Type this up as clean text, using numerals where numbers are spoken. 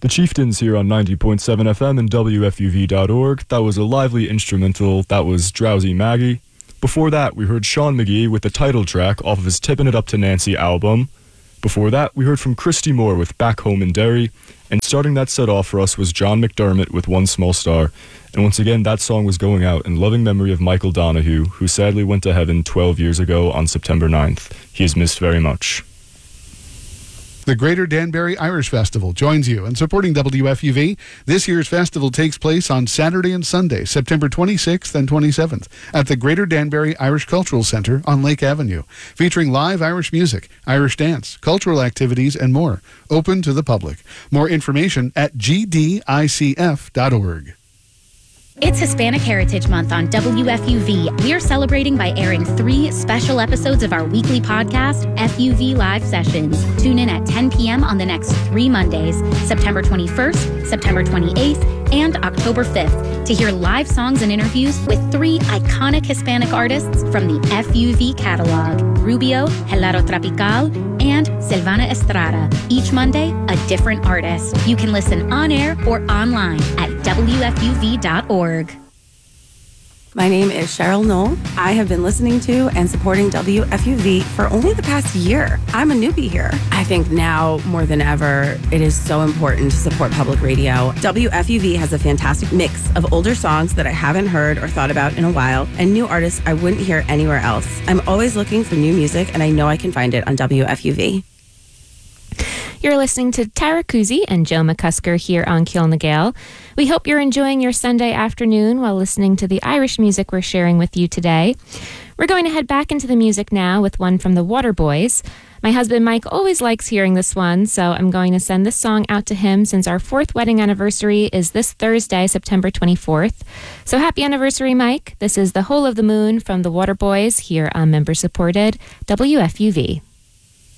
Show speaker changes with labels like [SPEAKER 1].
[SPEAKER 1] The Chieftains here on 90.7 FM and WFUV.org. That was a lively instrumental. That was Drowsy Maggie. Before that, we heard Sean McGee with the title track off of his Tippin' It Up to Nancy album. Before that, we heard from Christy Moore with Back Home in Derry. And starting that set off for us was John McDermott with One Small Star. And once again, that song was going out in loving memory of Michael Donahue, who sadly went to heaven 12 years ago on September 9th. He is missed very much.
[SPEAKER 2] The Greater Danbury Irish Festival joins you in supporting WFUV. This year's festival takes place on Saturday and Sunday, September 26th and 27th, at the Greater Danbury Irish Cultural Centre on Lake Avenue, featuring live Irish music, Irish dance, cultural activities, and more. Open to the public. More information at gdicf.org.
[SPEAKER 3] It's Hispanic Heritage Month on WFUV. We are celebrating by airing 3 special episodes of our weekly podcast, FUV Live Sessions. Tune in at 10 p.m. on the next 3 Mondays, September 21st, September 28th, and October 5th, to hear live songs and interviews with 3 iconic Hispanic artists from the FUV catalog, Rubio, Helado Tropical, and Silvana Estrada. Each Monday, a different artist. You can listen on air or online at WFUV.org.
[SPEAKER 4] My name is Cheryl Knoll. I have been listening to and supporting WFUV for only the past year. I'm a newbie here. I think now more than ever, it is so important to support public radio. WFUV has a fantastic mix of older songs that I haven't heard or thought about in a while, and new artists I wouldn't hear anywhere else. I'm always looking for new music, and I know I can find it on WFUV.
[SPEAKER 5] You're listening to Tara Kuzi and Joe McCusker here on Kill the Gale. We hope you're enjoying your Sunday afternoon while listening to the Irish music we're sharing with you today. We're going to head back into the music now with one from the Waterboys. My husband Mike always likes hearing this one, so I'm going to send this song out to him since our 4th wedding anniversary is this Thursday, September 24th. So happy anniversary, Mike. This is The Hole of the Moon from the Waterboys here on member-supported WFUV.